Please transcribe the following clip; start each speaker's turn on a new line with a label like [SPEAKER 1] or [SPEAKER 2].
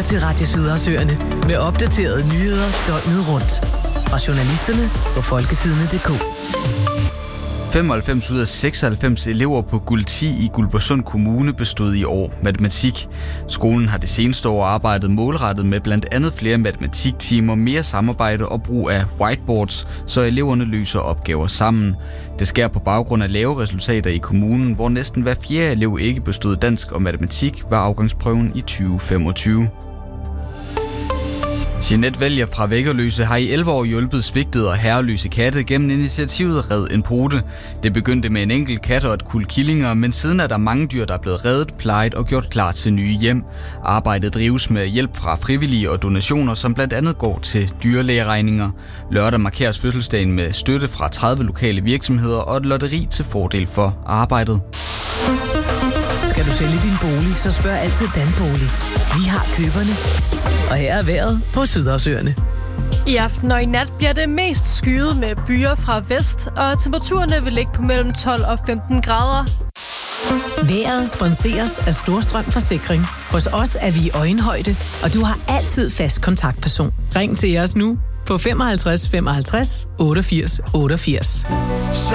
[SPEAKER 1] til Radio Sydersøerne med opdaterede nyheder døgnet rundt. Fra journalisterne på folketidene.dk.
[SPEAKER 2] 95 ud af 96 elever på Guld 10 i Guldborgsund Kommune bestod i år matematik. Skolen har det seneste år arbejdet målrettet med blandt andet flere matematiktimer, mere samarbejde og brug af whiteboards, så eleverne løser opgaver sammen. Det sker på baggrund af lave resultater i kommunen, hvor næsten hver fjerde elev ikke bestod dansk og matematik ved afgangsprøven i 2025. Jeanette Vælger fra Væggerløse har i 11 år hjulpet svigtede og herreløse katte gennem initiativet Red en Pote. Det begyndte med en enkelt kat og et kuld killinger, men siden er der mange dyr, der er blevet reddet, plejet og gjort klar til nye hjem. Arbejdet drives med hjælp fra frivillige og donationer, som blandt andet går til dyrlægeregninger. Lørdag markeres fødselsdagen med støtte fra 30 lokale virksomheder og et lotteri til fordel for arbejdet.
[SPEAKER 1] Skal du sælge din bolig, så spørg altid Danbolig. Vi har køberne. Og her er vejret på Sydersøerne.
[SPEAKER 3] I aften og i nat bliver det mest skyet med byer fra vest, og temperaturerne vil ligge på mellem 12 og 15 grader.
[SPEAKER 1] Vejret sponseres af Storstrøm Forsikring. Hos os er vi i øjenhøjde, og du har altid fast kontaktperson. Ring til os nu på 55 55 88 88.